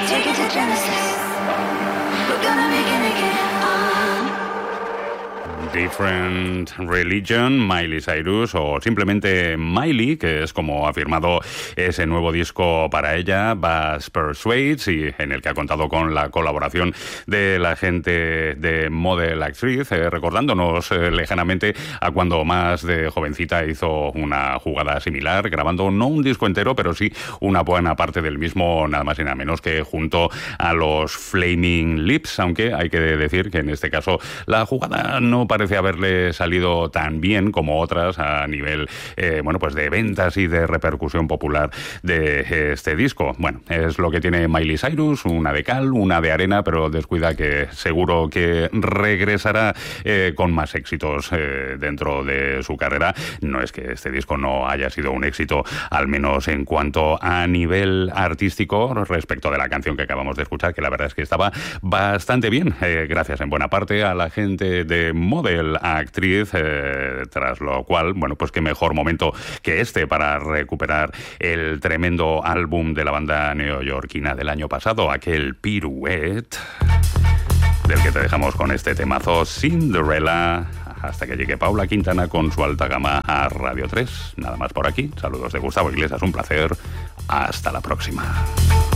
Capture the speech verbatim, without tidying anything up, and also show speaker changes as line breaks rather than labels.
Take it to Genesis. We're gonna begin again.
Different Religion, Miley Cyrus, o simplemente Miley, que es como ha firmado ese nuevo disco para ella, Bass Persuades, y en el que ha contado con la colaboración de la gente de Model Actriz, eh, recordándonos eh, lejanamente a cuando más de jovencita hizo una jugada similar, grabando no un disco entero, pero sí una buena parte del mismo, nada más y nada menos que junto a los Flaming Lips, aunque hay que decir que en este caso la jugada no parece haberle salido tan bien como otras a nivel eh, bueno, pues de ventas y de repercusión popular de este disco. Bueno, es lo que tiene Miley Cyrus, una de cal, una de arena, pero descuida que seguro que regresará eh, con más éxitos eh, dentro de su carrera. No es que este disco no haya sido un éxito, al menos en cuanto a nivel artístico, respecto de la canción que acabamos de escuchar, que la verdad es que estaba bastante bien, eh, gracias en buena parte a la gente de Model Actriz, eh, tras lo cual, bueno, pues qué mejor momento que este para recuperar el tremendo álbum de la banda neoyorquina del año pasado, aquel Pirouette, del que te dejamos con este temazo Cinderella, hasta que llegue Paula Quintana con su alta gama a Radio tres. Nada más por aquí. Saludos de Gustavo Iglesias, un placer. Hasta la próxima.